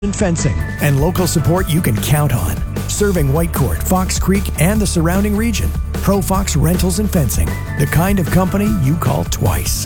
and fencing, and local support you can count on. Serving Whitecourt, Fox Creek, and the surrounding region. Pro Fox Rentals and Fencing, the kind of company you call twice.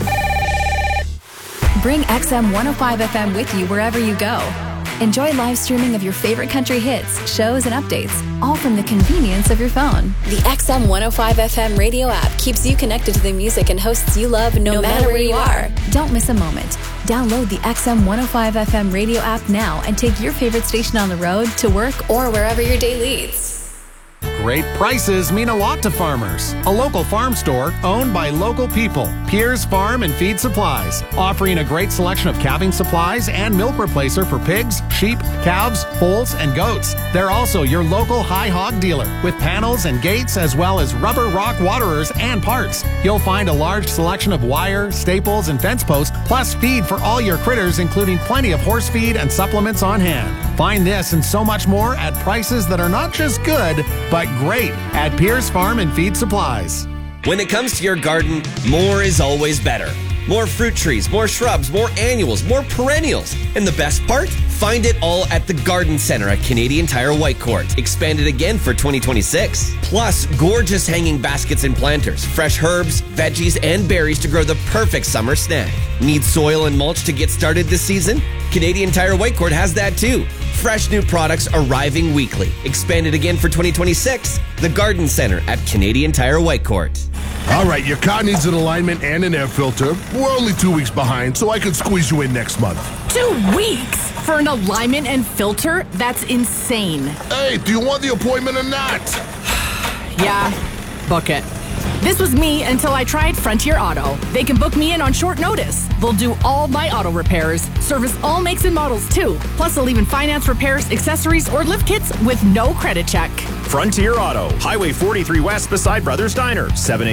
Bring XM 105 FM with you wherever you go. Enjoy live streaming of your favorite country hits, shows, and updates, all from the convenience of your phone. The XM 105 FM radio app keeps you connected to the music and hosts you love no matter where you are. Don't miss a moment. Download the XM 105 FM radio app now and take your favorite station on the road, to work, or wherever your day leads. Great prices mean a lot to farmers. A local farm store owned by local people. Pierce Farm and Feed Supplies, offering a great selection of calving supplies and milk replacer for pigs, sheep, calves, foals, and goats. They're also your local high hog dealer with panels and gates, as well as rubber rock waterers and parts. You'll find a large selection of wire, staples, and fence posts, plus feed for all your critters, including plenty of horse feed and supplements on hand. Find this and so much more at prices that are not just good, but great at Pierce Farm and Feed Supplies. When it comes to your garden, more is always better. More fruit trees, more shrubs, more annuals, more perennials. And the best part? Find it all at the Garden Center at Canadian Tire Whitecourt. Expanded again for 2026. Plus, gorgeous hanging baskets and planters, fresh herbs, veggies, and berries to grow the perfect summer snack. Need soil and mulch to get started this season? Canadian Tire Whitecourt has that too. Fresh new products arriving weekly. Expanded again for 2026. The Garden Center at Canadian Tire Whitecourt. All right, your car needs an alignment and an air filter. We're only 2 weeks behind, so I can squeeze you in next month. 2 weeks for an alignment and filter? That's insane. Hey, do you want the appointment or not? Yeah, book it. This was me until I tried Frontier Auto. They can book me in on short notice. They'll do all my auto repairs, service all makes and models too. Plus, they'll even finance repairs, accessories, or lift kits with no credit check. Frontier Auto, Highway 43 West beside Brothers Diner,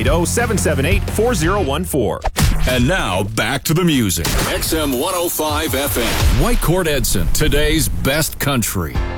780-778-4014. And now, back to the music. XM 105 FM. Whitecourt Edson, today's best country.